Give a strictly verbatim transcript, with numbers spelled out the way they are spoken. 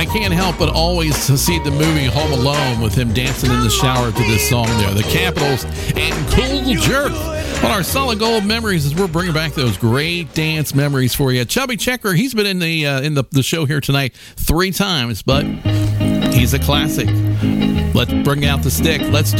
I can't help but always see the movie Home Alone with him dancing in the shower to this song there. The Capitals and Cool Jerk on our Solid Gold Memories as we're bringing back those great dance memories for you. Chubby Checker, he's been in the uh, in the, the show here tonight three times, but he's a classic. Let's bring out the stick. Let's do